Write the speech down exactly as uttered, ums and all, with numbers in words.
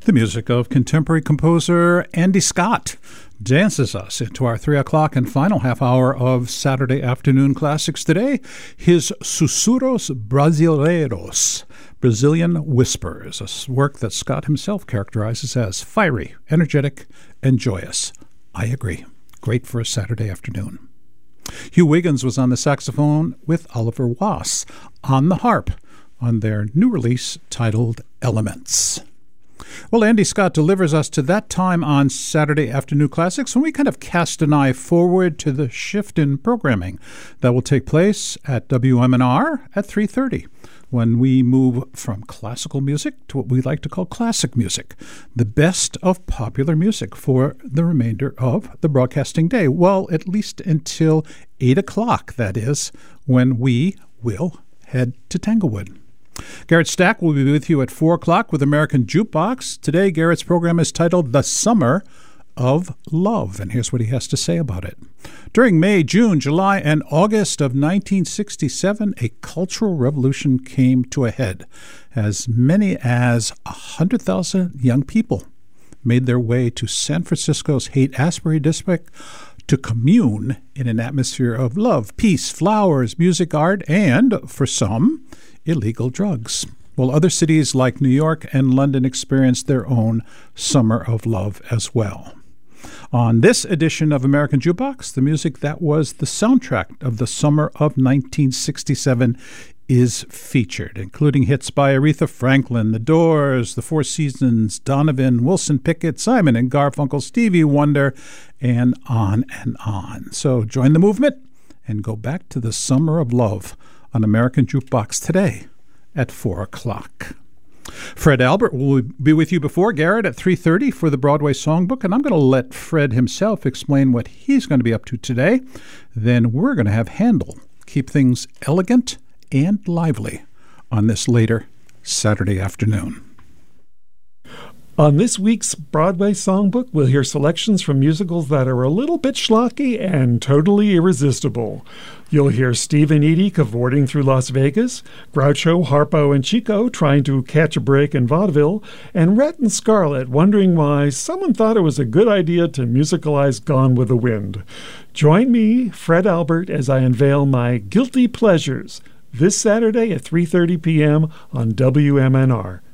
The music of contemporary composer Andy Scott dances us into our three o'clock and final half hour of Saturday afternoon classics today. His Sussurros Brasileiros, Brazilian Whispers, a work that Scott himself characterizes as fiery, energetic, and joyous. I agree. Great for a Saturday afternoon. Hugh Wiggins was on the saxophone with Oliver Wass on the harp on their new release titled Elements. Well, Andy Scott delivers us to that time on Saturday Afternoon Classics when we kind of cast an eye forward to the shift in programming that will take place at W M N R at three thirty, when we move from classical music to what we like to call classic music, the best of popular music for the remainder of the broadcasting day. Well, at least until eight o'clock, that is, when we will head to Tanglewood. Garrett Stack will be with you at four o'clock with American Jukebox. Today, Garrett's program is titled The Summer of Love, and here's what he has to say about it. During May, June, July, and August of nineteen sixty-seven, a cultural revolution came to a head. As many as one hundred thousand young people made their way to San Francisco's Haight-Ashbury district to commune in an atmosphere of love, peace, flowers, music, art, and, for some, illegal drugs. While other cities like New York and London experienced their own summer of love as well. On this edition of American Jukebox, the music that was the soundtrack of the summer of nineteen sixty-seven is featured, including hits by Aretha Franklin, The Doors, The Four Seasons, Donovan, Wilson Pickett, Simon and Garfunkel, Stevie Wonder, and on and on. So join the movement and go back to the summer of love on American Jukebox today at four o'clock. Fred Albert will be with you before Garrett at three thirty for the Broadway Songbook, and I'm going to let Fred himself explain what he's going to be up to today. Then we're going to have Handel keep things elegant and lively on this later Saturday afternoon. On this week's Broadway Songbook, we'll hear selections from musicals that are a little bit schlocky and totally irresistible. You'll hear Steve and Edie cavorting through Las Vegas, Groucho, Harpo, and Chico trying to catch a break in vaudeville, and Rhett and Scarlett wondering why someone thought it was a good idea to musicalize Gone with the Wind. Join me, Fred Albert, as I unveil my guilty pleasures this Saturday at three thirty p.m. on W M N R.